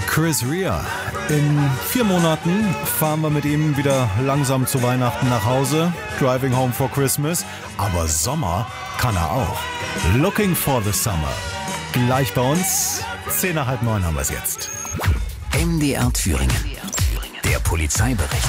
Chris Rea. In 4 Monaten fahren wir mit ihm wieder langsam zu Weihnachten nach Hause. Driving home for Christmas. Aber Sommer kann er auch. Looking for the summer. Gleich bei uns. 10 nach halb 9 haben wir es jetzt. MDR Thüringen. Der Polizeibericht.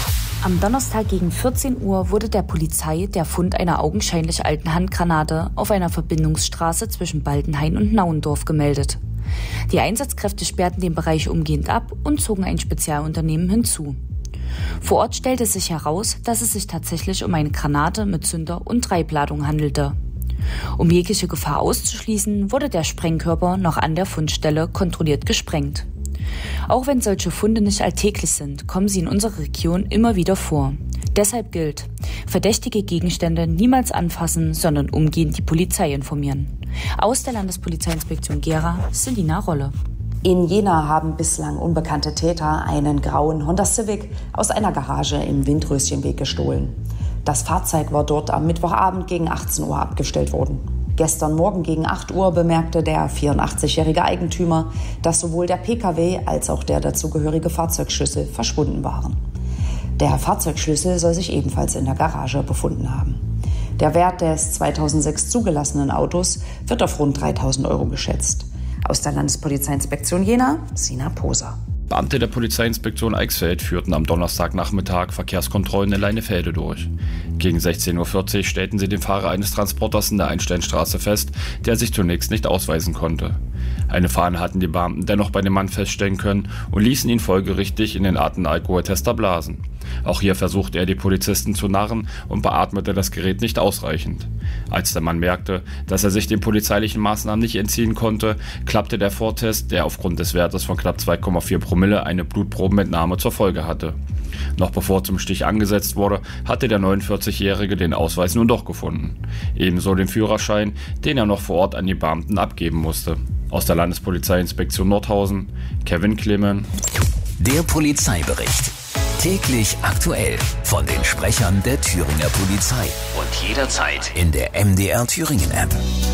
Am Donnerstag gegen 14 Uhr wurde der Polizei der Fund einer augenscheinlich alten Handgranate auf einer Verbindungsstraße zwischen Baldenhain und Nauendorf gemeldet. Die Einsatzkräfte sperrten den Bereich umgehend ab und zogen ein Spezialunternehmen hinzu. Vor Ort stellte sich heraus, dass es sich tatsächlich um eine Granate mit Zünder- und Treibladung handelte. Um jegliche Gefahr auszuschließen, wurde der Sprengkörper noch an der Fundstelle kontrolliert gesprengt. Auch wenn solche Funde nicht alltäglich sind, kommen sie in unserer Region immer wieder vor. Deshalb gilt: verdächtige Gegenstände niemals anfassen, sondern umgehend die Polizei informieren. Aus der Landespolizeiinspektion Gera, Selina Rolle. In Jena haben bislang unbekannte Täter einen grauen Honda Civic aus einer Garage im Windröschenweg gestohlen. Das Fahrzeug war dort am Mittwochabend gegen 18 Uhr abgestellt worden. Gestern Morgen gegen 8 Uhr bemerkte der 84-jährige Eigentümer, dass sowohl der Pkw als auch der dazugehörige Fahrzeugschlüssel verschwunden waren. Der Fahrzeugschlüssel soll sich ebenfalls in der Garage befunden haben. Der Wert des 2006 zugelassenen Autos wird auf rund 3.000 € geschätzt. Aus der Landespolizeiinspektion Jena, Sina Poser. Beamte der Polizeiinspektion Eichsfeld führten am Donnerstagnachmittag Verkehrskontrollen in Leinefelde durch. Gegen 16.40 Uhr stellten sie den Fahrer eines Transporters in der Einsteinstraße fest, der sich zunächst nicht ausweisen konnte. Eine Fahne hatten die Beamten dennoch bei dem Mann feststellen können und ließen ihn folgerichtig in den Atemalkoholtester blasen. Auch hier versuchte er, die Polizisten zu narren und beatmete das Gerät nicht ausreichend. Als der Mann merkte, dass er sich den polizeilichen Maßnahmen nicht entziehen konnte, klappte der Vortest, der aufgrund des Wertes von knapp 2,4 Promille eine Blutprobenentnahme zur Folge hatte. Noch bevor zum Stich angesetzt wurde, hatte der 49-Jährige den Ausweis nun doch gefunden. Ebenso den Führerschein, den er noch vor Ort an die Beamten abgeben musste. Aus der Landespolizeiinspektion Nordhausen, Kevin Clemen. Der Polizeibericht. Täglich aktuell von den Sprechern der Thüringer Polizei. Und jederzeit in der MDR Thüringen App.